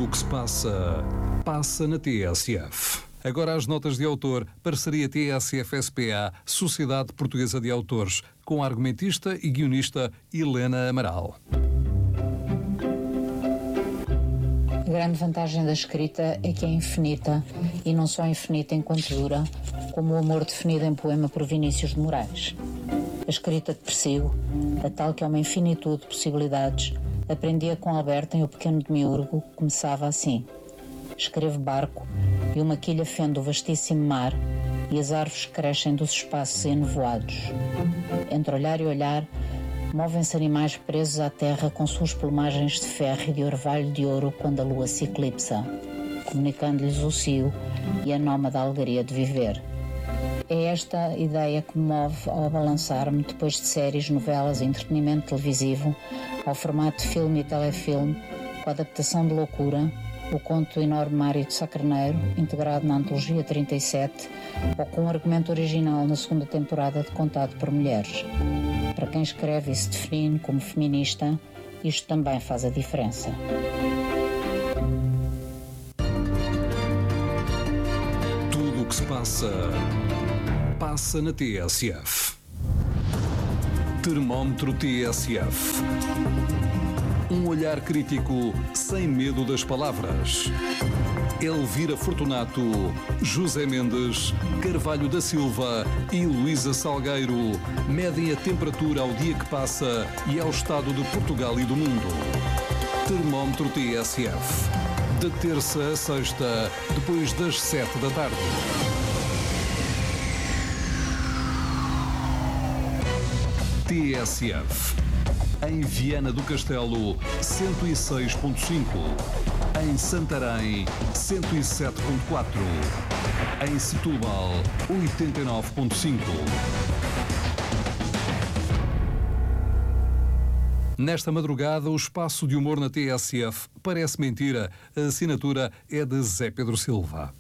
o que se passa, passa na TSF. Agora as notas de autor, parceria TSF-SPA, Sociedade Portuguesa de Autores, com a argumentista e guionista Helena Amaral. A grande vantagem da escrita é que é infinita, e não só infinita enquanto dura, como o amor definido em poema por Vinícius de Moraes. A escrita de Persigo, a tal que é uma infinitude de possibilidades, aprendia com Alberto em O Pequeno Demiurgo, começava assim: escrevo barco, e uma quilha fende o vastíssimo mar, e as árvores crescem dos espaços enevoados. Entre olhar e olhar, movem-se animais presos à terra com suas plumagens de ferro e de orvalho de ouro quando a lua se eclipsa, comunicando-lhes o cio e a nómada alegria de viver. É esta ideia que me move ao balançar-me depois de séries, novelas e entretenimento televisivo, ao formato de filme e telefilme, com a adaptação de Loucura, o conto Enorme Mário de Sá Carneiro, integrado na Antologia 37, ou com o argumento original na segunda temporada de Contado por Mulheres. Para quem escreve e se define como feminista, isto também faz a diferença. Tudo o que se passa, passa na TSF. Termómetro TSF. Um olhar crítico sem medo das palavras. Elvira Fortunato, José Mendes, Carvalho da Silva e Luísa Salgueiro medem a temperatura ao dia que passa e ao estado de Portugal e do mundo. Termómetro TSF. De terça a sexta, depois das 7 da tarde. TSF. Em Viana do Castelo, 106.5. Em Santarém, 107.4. Em Setúbal, 89.5. Nesta madrugada, o espaço de humor na TSF parece mentira. A assinatura é de Zé Pedro Silva.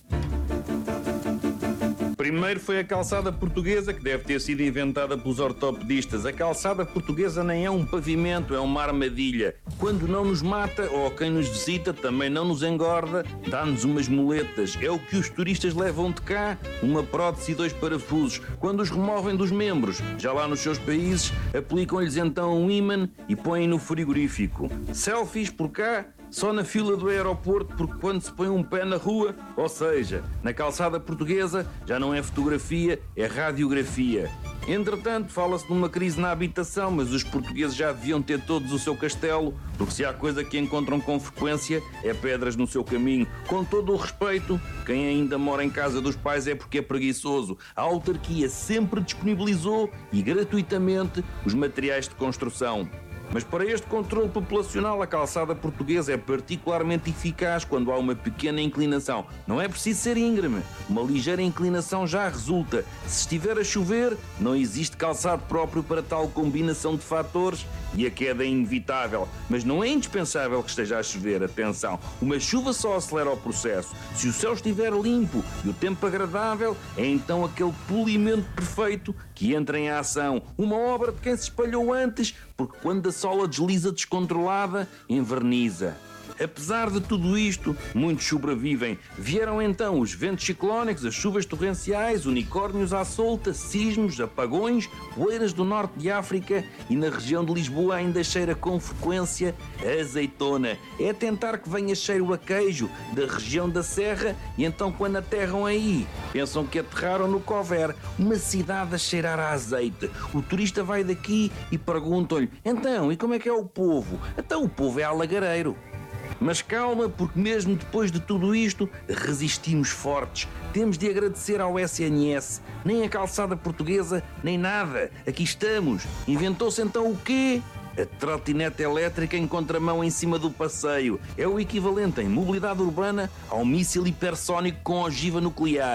Primeiro foi a calçada portuguesa, que deve ter sido inventada pelos ortopedistas. A calçada portuguesa nem é um pavimento, é uma armadilha. Quando não nos mata, ou quem nos visita também não nos engorda, dá-nos umas muletas. É o que os turistas levam de cá, uma prótese e 2 parafusos. Quando os removem dos membros, já lá nos seus países, aplicam-lhes então um ímã e põem no frigorífico. Selfies por cá, só na fila do aeroporto, porque quando se põe um pé na rua, ou seja, na calçada portuguesa, já não é fotografia, é radiografia. Entretanto, fala-se de uma crise na habitação, mas os portugueses já deviam ter todos o seu castelo, porque se há coisa que encontram com frequência é pedras no seu caminho. Com todo o respeito, quem ainda mora em casa dos pais é porque é preguiçoso. A autarquia sempre disponibilizou e gratuitamente os materiais de construção. Mas para este controle populacional, a calçada portuguesa é particularmente eficaz quando há uma pequena inclinação. Não é preciso ser íngreme, uma ligeira inclinação já resulta. Se estiver a chover, não existe calçado próprio para tal combinação de fatores e a queda é inevitável. Mas não é indispensável que esteja a chover, atenção. Uma chuva só acelera o processo. Se o céu estiver limpo e o tempo agradável, é então aquele polimento perfeito que entra em ação. Uma obra de quem se espalhou antes, porque quando a sola desliza descontrolada, enverniza. Apesar de tudo isto, muitos sobrevivem. Vieram então os ventos ciclónicos, as chuvas torrenciais, unicórnios à solta, sismos, apagões, poeiras do norte de África e na região de Lisboa ainda cheira com frequência a azeitona. É tentar que venha cheiro a queijo da região da Serra e então quando aterram aí, pensam que aterraram no Cover, uma cidade a cheirar a azeite. O turista vai daqui e perguntam-lhe: então, e como é que é o povo? Então o povo é alagareiro. Mas calma, porque mesmo depois de tudo isto, resistimos fortes. Temos de agradecer ao SNS. Nem a calçada portuguesa, nem nada. Aqui estamos. Inventou-se então o quê? A trotinete elétrica em contramão em cima do passeio. É o equivalente em mobilidade urbana ao míssil hipersónico com ogiva nuclear.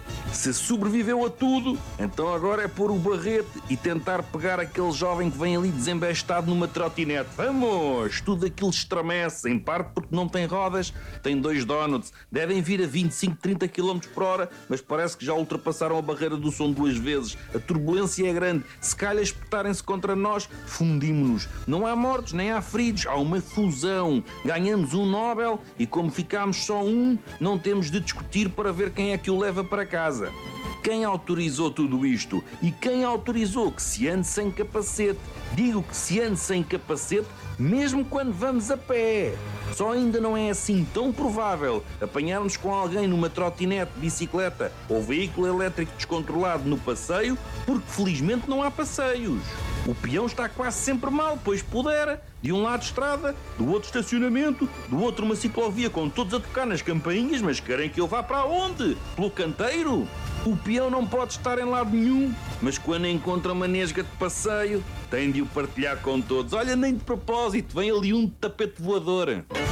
Se sobreviveu a tudo, então agora é pôr o barrete e tentar pegar aquele jovem que vem ali desembestado numa trotinete. Vamos! Tudo aquilo estremece, em parte porque não tem rodas, tem 2 donuts, devem vir a 25, 30 km por hora, mas parece que já ultrapassaram a barreira do som 2 vezes. A turbulência é grande, se calhar espetarem-se contra nós, fundimos-nos. Não há mortos, nem há feridos, há uma fusão. Ganhamos um Nobel e como ficámos só um, não temos de discutir para ver quem é que o leva para casa. Quem autorizou tudo isto? E quem autorizou que se ande sem capacete? Digo que se ande sem capacete mesmo quando vamos a pé. Só ainda não é assim tão provável apanharmos com alguém numa trotinete, bicicleta ou veículo elétrico descontrolado no passeio, porque felizmente não há passeios. O peão está quase sempre mal, pois pudera. De um lado estrada, do outro estacionamento, do outro uma ciclovia com todos a tocar nas campainhas, mas querem que eu vá para onde? Pelo canteiro? O peão não pode estar em lado nenhum, mas quando encontra uma nesga de passeio, tem de o partilhar com todos. Olha, nem de propósito, vem ali um tapete voador.